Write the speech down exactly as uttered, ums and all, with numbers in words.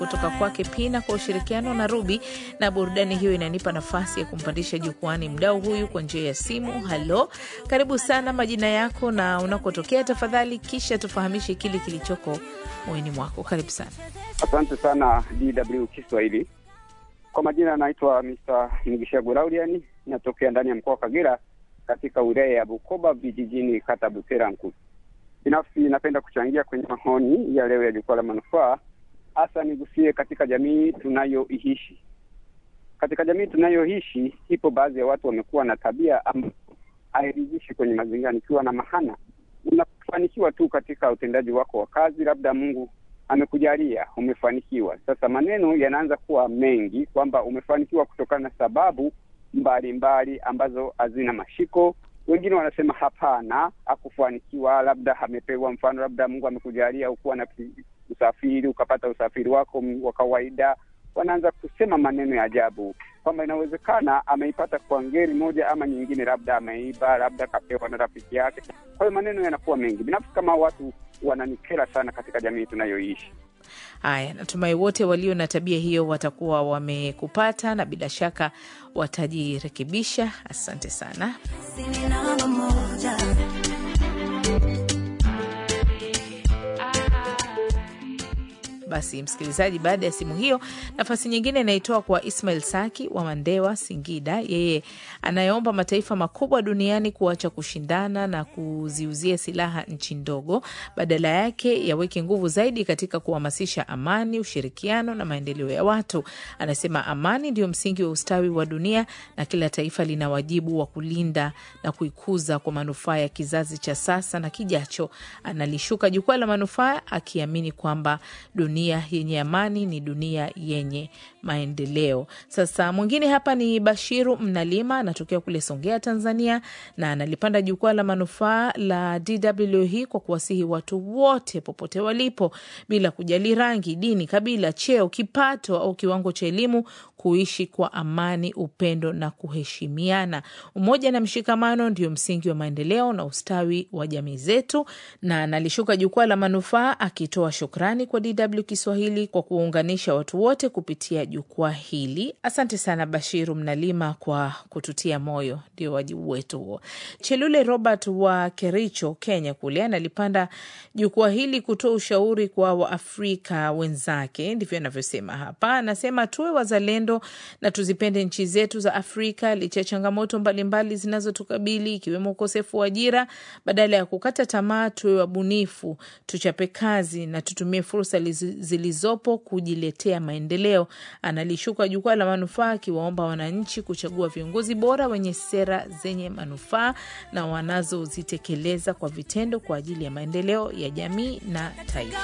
kutoka kwake Pina kwa ushirikiano na Ruby, na burudani hiyo inanipa nafasi ya kumpandisha jukwani mdau huyu kwa njia ya simu. Halo, karibu sana, majina yako na unakotokea tafadhali, kisha tufahamishe kile kilichoko moyoni mwako. Karibu sana. Asante sana D W Kiswahili. Kwa majina naitwa mister Mugisha Lauriani, natokea ndani ya mkoa wa Kagera katika wilaya ya Bukoba vijijini kata Buteranku. Binafsi napenda kuchangia kwenye maoni ya leo ya jukwaa la manufaa, hasa nigusie katika jamii tunayoishi. Katika jamii tunayoishi ipo baadhi ya watu wamekuwa na tabia ambayo hairidhishi kwenye mazingira. Nikiwa na mahana, unafanikiwa tu katika utendaji wako wa kazi, labda Mungu amekujalia umefanikiwa. Sasa maneno yanaanza kuwa mengi kwamba umefanikiwa kutokana na sababu mbalimbali mbali ambazo hazina mashiko. Wengine wanasema hapana, hakufanikiwa, labda amepewa, mfano labda Mungu amekujalia ukuwa na usafiri, ukapata usafiri wako wa kawaida. Wanaanza kusema maneno ya ajabu kwamba inawezekana ameipata kwa ngeri moja ama nyingine, labda ameiba, labda kapewa na rafiki yake. Kwa hiyo maneno yanakuwa mengi. Binafsi kama watu wananikera sana katika jamii tunayoishi. Haya, natumai wote walio na tabia hiyo watakuwa wamekupata na bila shaka watajirekebisha. Asante sana. Basi msikilizaji, baada ya simu hiyo, nafasi nyingine inaitoa kwa Ismail Saki wa Mandewa, Singida. Yeye anayeomba mataifa makubwa duniani kuacha kushindana na kuziuzia silaha nchi ndogo, badala yake yaweke nguvu zaidi katika kuhamasisha amani, ushirikiano na maendeleo ya watu. Anasema amani ndio msingi wa ustawi wa dunia na kila taifa lina wajibu wa kulinda na kuikuza kwa manufaa ya kizazi cha sasa na kijacho. Analishuka jukwaa la manufaa akiamini kwamba dunia yenye amani ni dunia yenye maendeleo. Sasa mwingine hapa ni Bashiru Mnalima, anatokea kule Songea, Tanzania, na analipanda jukwaa la manufaa la D W hii kwa kuwasihi watu wote popote walipo, bila kujali rangi, dini, kabila, cheo, kipato au kiwango cha elimu, kuishi kwa amani, upendo na kuheshimiana. Umoja na mshikamano ndio msingi wa maendeleo na ustawi wa jamii zetu. Na analishuka jukwaa la manufaa akitoa shukrani kwa D W Kiswahili kwa kuunganisha watu wote kupitia jukwaa hili. Asante sana Bashiru Mnalima kwa kututia moyo, ndio wajibu wetu huo. Chelule Robert wa Kericho, Kenya kule, analipanda jukwaa hili kutoa ushauri kwa Waafrika wenzake, ndivyo anavyosema hapa. Anasema tuwe wazalendo na tuzipende nchi zetu za Afrika licha changamoto mbalimbali zinazotukabili ikiwemo ukosefu wa ajira. Badala ya kukata tamaa, tuwe wabunifu, tuchape kazi na tutumie fursa zilizopo kujiletea maendeleo. Analishuka jukwaa la manufaa akiwaomba wananchi kuchagua viongozi bora wenye sera zenye manufaa na wanazozitekeleza kwa vitendo kwa ajili ya maendeleo ya jamii na taifa.